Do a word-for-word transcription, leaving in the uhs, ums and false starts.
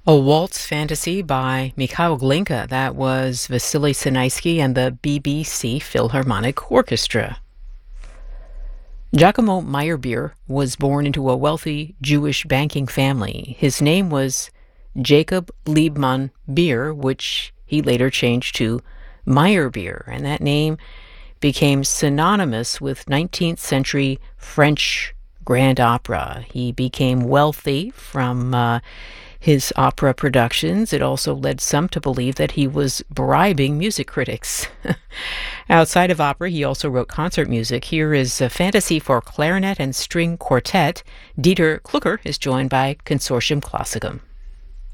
A Waltz Fantasy by Mikhail Glinka. That was Vasily Sinaisky and the B B C Philharmonic Orchestra. Giacomo Meyerbeer was born into a wealthy Jewish banking family. His name was Jacob Liebmann Beer, which he later changed to Meyerbeer, and that name became synonymous with nineteenth century French grand opera. He became wealthy from uh, his opera productions. It also led some to believe that he was bribing music critics. Outside of opera, he also wrote concert music. Here is a fantasy for clarinet and string quartet. Dieter Klucker is joined by Consortium Classicum.